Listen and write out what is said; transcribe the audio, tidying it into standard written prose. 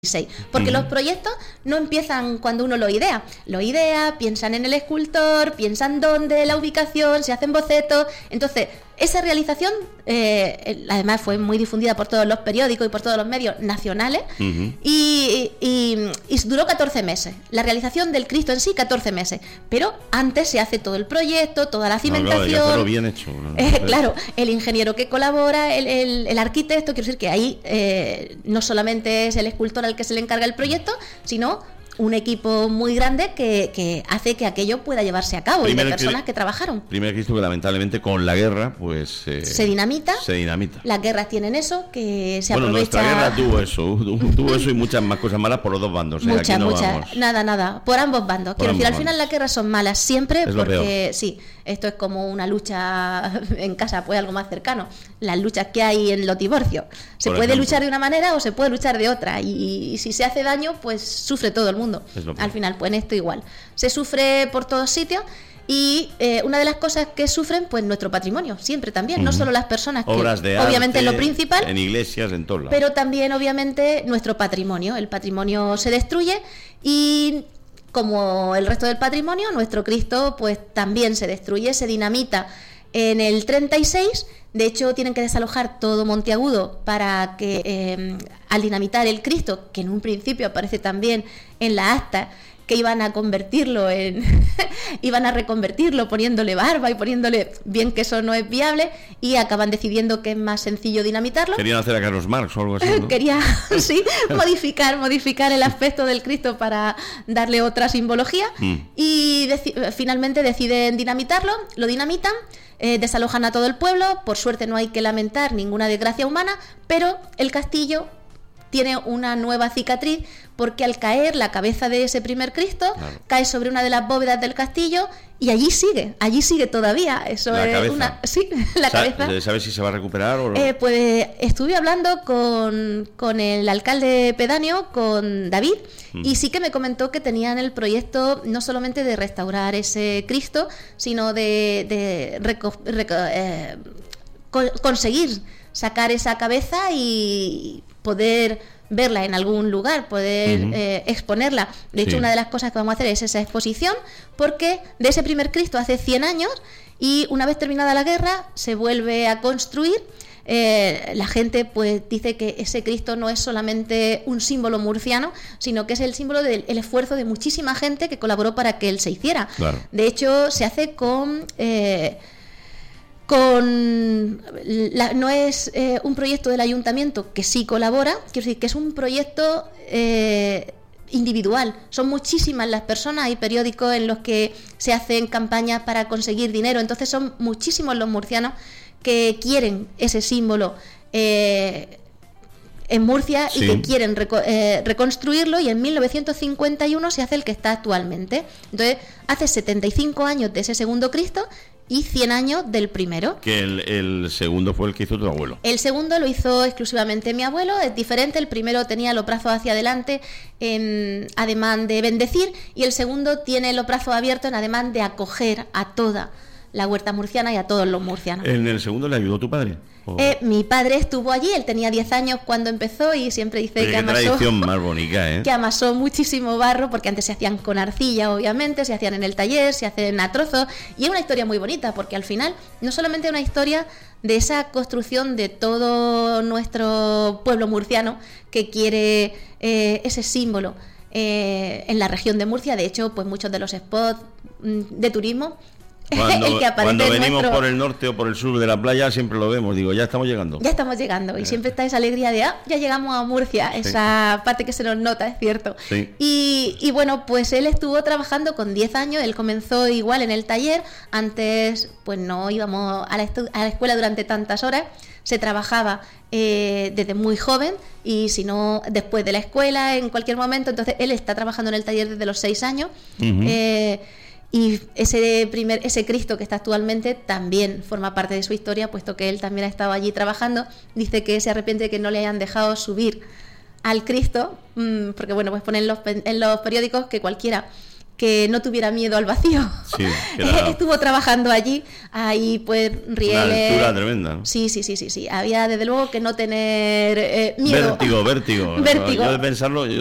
Porque los proyectos no empiezan cuando uno lo idea, piensan en el escultor, piensan dónde, la ubicación, se hacen bocetos. Entonces, esa realización además fue muy difundida por todos los periódicos y por todos los medios nacionales. y duró 14 meses. La realización del Cristo en sí, 14 meses. Pero antes se hace todo el proyecto, toda la cimentación. Claro, ya bien hecho. Claro, el ingeniero que colabora, el arquitecto, quiero decir que ahí no solamente es el escultor al que se le encarga el proyecto, sino un equipo muy grande que hace que aquello pueda llevarse a cabo, y de personas que trabajaron. Primer Cristo que lamentablemente con la guerra pues se dinamita. Las guerras tienen eso, que se aprovecha. Nuestra guerra tuvo eso y muchas más cosas malas por los dos bandos. Muchas. Nada, por ambos bandos. Quiero decir, al final las guerras son malas siempre, porque sí, esto es como una lucha en casa, pues algo más cercano. Las luchas que hay en los divorcios. Se puede luchar de una manera o se puede luchar de otra, y si se hace daño, pues sufre todo el mundo. Al final, pues en esto igual. Se sufre por todos sitios. Y una de las cosas que sufren, pues nuestro patrimonio, siempre también, no solo las personas que obras de obviamente arte, es lo principal, en iglesias, en todos lados, pero también obviamente nuestro patrimonio. El patrimonio se destruye, y como el resto del patrimonio, nuestro Cristo pues también se destruye, se dinamita en el 36. De hecho, tienen que desalojar todo Monteagudo para que al dinamitar el Cristo, que en un principio aparece también en la acta, que iban a convertirlo iban a reconvertirlo poniéndole barba y poniéndole bien, que eso no es viable, y acaban decidiendo que es más sencillo dinamitarlo. Querían hacer a Carlos Marx o algo así, ¿no? Quería, sí, modificar el aspecto del Cristo para darle otra simbología. Y finalmente deciden dinamitarlo, lo dinamitan. Desalojan a todo el pueblo. Por suerte no hay que lamentar ninguna desgracia humana, pero el castillo tiene una nueva cicatriz, porque al caer la cabeza de ese primer Cristo, cae sobre una de las bóvedas del castillo, y allí sigue todavía. Eso la es cabeza. Cabeza. ¿Sabes si se va a recuperar o no? Pues estuve hablando con el alcalde pedáneo, con David, y sí que me comentó que tenían el proyecto no solamente de restaurar ese Cristo, sino de conseguir sacar esa cabeza y poder verla en algún lugar, poder exponerla. De hecho, una de las cosas que vamos a hacer es esa exposición, porque de ese primer Cristo hace 100 años, y una vez terminada la guerra se vuelve a construir. La gente pues dice que ese Cristo no es solamente un símbolo murciano, sino que es el símbolo del esfuerzo de muchísima gente que colaboró para que él se hiciera. De hecho, se hace no es un proyecto del ayuntamiento, que sí colabora, quiero decir que es un proyecto individual. Son muchísimas las personas, hay periódicos en los que se hacen campañas para conseguir dinero, entonces son muchísimos los murcianos que quieren ese símbolo en Murcia, y que quieren reconstruirlo, y en 1951 se hace el que está actualmente. Entonces, hace 75 años de ese segundo Cristo y 100 años del primero. Que el segundo fue el que hizo tu abuelo. El segundo lo hizo exclusivamente mi abuelo. Es diferente, el primero tenía los brazos hacia adelante en ademán de bendecir, y el segundo tiene los brazos abiertos en ademán de acoger a toda la huerta murciana y a todos los murcianos. ¿En el segundo le ayudó tu padre? Mi padre estuvo allí, él tenía 10 años cuando empezó, y siempre dice que amasó, tradición más bonita, que amasó muchísimo barro, porque antes se hacían con arcilla, obviamente, se hacían en el taller, se hacen a trozos, y es una historia muy bonita, porque al final no solamente es una historia de esa construcción de todo nuestro pueblo murciano que quiere ese símbolo en la región de Murcia. De hecho, pues muchos de los spots de turismo, Cuando venimos por el norte o por el sur de la playa, siempre lo vemos, digo, ya estamos llegando. Y siempre está esa alegría de, ya llegamos a Murcia, esa parte que se nos nota, es cierto. Y bueno, pues él estuvo trabajando con 10 años, él comenzó igual en el taller. Antes pues no íbamos a la escuela durante tantas horas, se trabajaba desde muy joven, y si no, después de la escuela, en cualquier momento. Entonces él está trabajando en el taller desde los 6 años. Y ese Cristo que está actualmente también forma parte de su historia, puesto que él también ha estado allí trabajando. Dice que se arrepiente de que no le hayan dejado subir al Cristo, porque bueno, pues ponen en los periódicos que cualquiera que no tuviera miedo al vacío. Sí, estuvo trabajando allí, ahí pues rieles. Una altura tremenda, ¿no? Sí. Había desde luego que no tener miedo. Vértigo. Yo de pensarlo,